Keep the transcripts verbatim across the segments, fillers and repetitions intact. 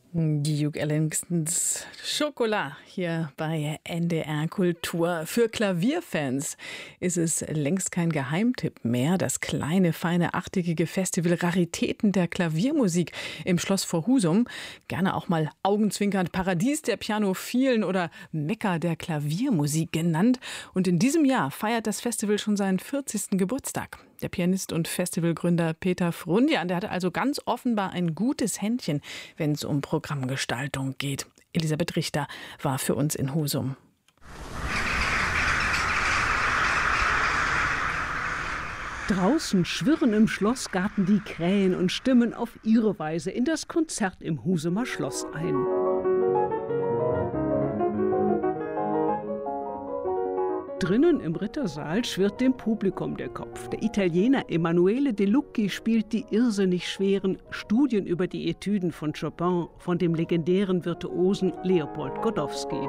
Duke Ellingtons Chocolat hier bei N D R Kultur. Für Klavierfans ist es längst kein Geheimtipp mehr. Das kleine, feine, achteckige Festival Raritäten der Klaviermusik im Schloss vor Husum. Gerne auch mal augenzwinkernd Paradies der Pianophilen oder Mekka der Klaviermusik genannt. Und in diesem Jahr feiert das Festival schon seinen vierzigsten Geburtstag. Der Pianist und Festivalgründer Peter Frundjan, der hatte also ganz offenbar ein gutes Händchen, wenn es um Programmgestaltung geht. Elisabeth Richter war für uns in Husum. Draußen schwirren im Schlossgarten die Krähen und stimmen auf ihre Weise in das Konzert im Husumer Schloss ein. Drinnen im Rittersaal schwirrt dem Publikum der Kopf. Der Italiener Emanuele De Lucchi spielt die irrsinnig schweren Studien über die Etüden von Chopin von dem legendären Virtuosen Leopold Godowsky.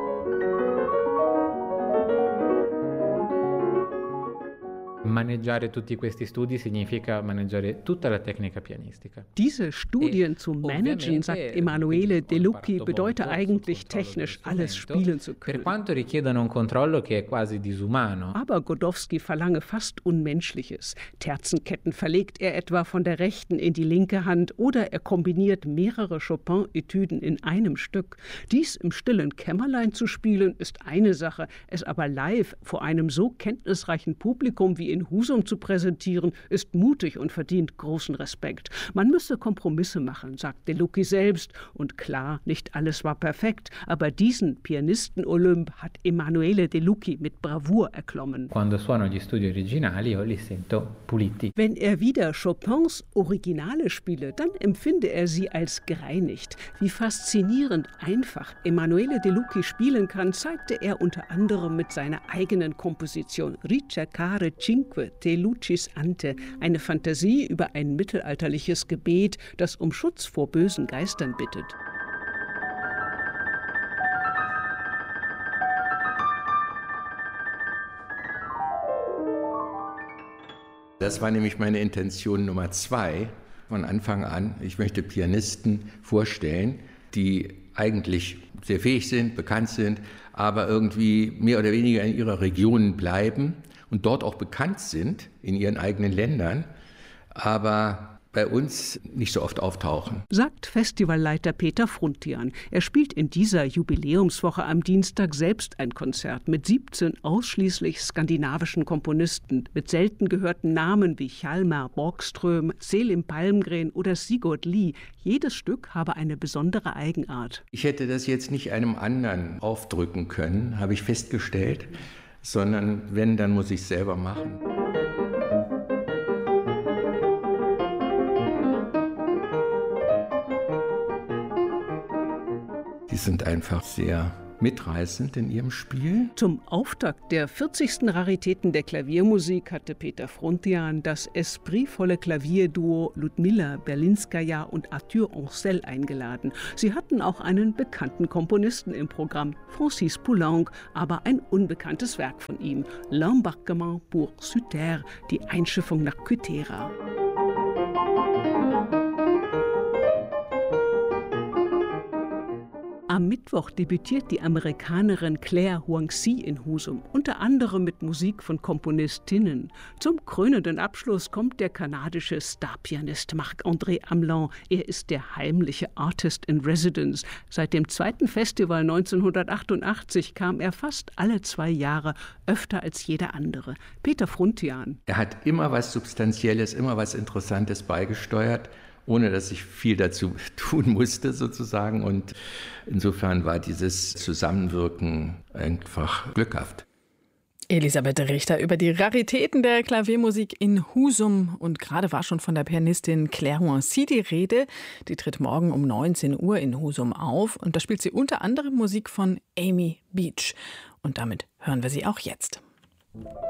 Maneggiare tutti questi studi significa maneggiare tutta la tecnica pianistica. Diese Studien zu managen, sagt Emanuele De Lucchi, bedeutet eigentlich technisch alles spielen zu können. Per quanto richiedono un controllo che è quasi disumano. Aber Godowsky verlange fast Unmenschliches. Terzenketten verlegt er etwa von der rechten in die linke Hand oder er kombiniert mehrere Chopin-Etüden in einem Stück. Dies im stillen Kämmerlein zu spielen, ist eine Sache, es aber live vor einem so kenntnisreichen Publikum wie in Husum zu präsentieren, ist mutig und verdient großen Respekt. Man müsse Kompromisse machen, sagt De Lucchi selbst. Und klar, nicht alles war perfekt, aber diesen Pianisten-Olymp hat Emanuele De Lucchi mit Bravour erklommen. Quando suono gli studi originali, io li sento puliti. Wenn er wieder Chopins Originale spiele, dann empfinde er sie als gereinigt. Wie faszinierend einfach Emanuele De Lucchi spielen kann, zeigte er unter anderem mit seiner eigenen Komposition Ricercare Cinque De Lucis Ante, eine Fantasie über ein mittelalterliches Gebet, das um Schutz vor bösen Geistern bittet. Das war nämlich meine Intention Nummer zwei von Anfang an. Ich möchte Pianisten vorstellen, die eigentlich sehr fähig sind, bekannt sind, aber irgendwie mehr oder weniger in ihrer Region bleiben und dort auch bekannt sind in ihren eigenen Ländern, aber bei uns nicht so oft auftauchen. Sagt Festivalleiter Peter Frundjan. Er spielt in dieser Jubiläumswoche am Dienstag selbst ein Konzert mit siebzehn ausschließlich skandinavischen Komponisten, mit selten gehörten Namen wie Hjalmar Borgström, Selim Palmgren oder Sigurd Lie. Jedes Stück habe eine besondere Eigenart. Ich hätte das jetzt nicht einem anderen aufdrücken können, habe ich festgestellt, sondern wenn, dann muss ich es selber machen. Die sind einfach sehr mitreißend in ihrem Spiel. Zum Auftakt der vierzigsten Raritäten der Klaviermusik hatte Peter Frundjan das espritvolle Klavierduo Ludmila Berlinskaja und Arthur Ancel eingeladen. Sie hatten auch einen bekannten Komponisten im Programm, Francis Poulenc, aber ein unbekanntes Werk von ihm, L'Embarquement pour Cythère, die Einschiffung nach Kythera. Am Mittwoch debütiert die Amerikanerin Claire Huang-Si in Husum, unter anderem mit Musik von Komponistinnen. Zum krönenden Abschluss kommt der kanadische Starpianist Marc-André Hamelin. Er ist der heimliche Artist in Residence. Seit dem zweiten Festival neunzehnhundertachtundachtzig kam er fast alle zwei Jahre, öfter als jeder andere. Peter Frundjan. Er hat immer was Substanzielles, immer was Interessantes beigesteuert, ohne dass ich viel dazu tun musste sozusagen. Und insofern war dieses Zusammenwirken einfach glückhaft. Elisabeth Richter über die Raritäten der Klaviermusik in Husum. Und gerade war schon von der Pianistin Claire Huang-Si die Rede. Die tritt morgen um neunzehn Uhr in Husum auf. Und da spielt sie unter anderem Musik von Amy Beach. Und damit hören wir sie auch jetzt.